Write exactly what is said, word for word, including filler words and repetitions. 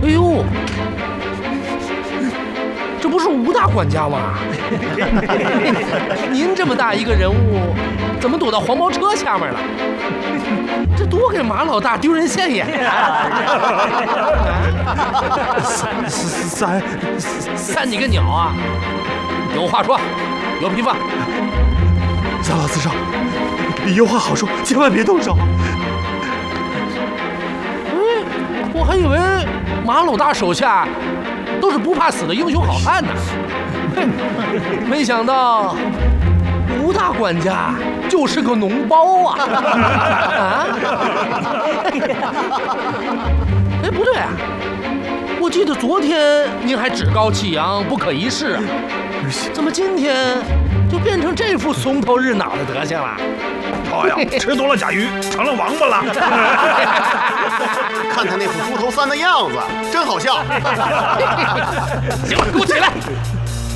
哎呦，这不是吴大管家吗？您这么大一个人物，怎么躲到黄包车下面了？这多给马老大丢人现眼呀！ 三三三你个鸟啊！有话说，有屁放。 三老四少，有话好说，千万别动手。 哎，我还以为马老大手下都是不怕死的英雄好汉呢，没想到吴大管家就是个脓包啊！啊？哎，不对啊，我记得昨天您还趾高气扬、不可一世啊，怎么今天就变成这副松头日脑的德行了？ 哎呀，吃多了甲鱼，成了王八了。 看他那副猪头三的样子，真好笑。 行了，给我起来！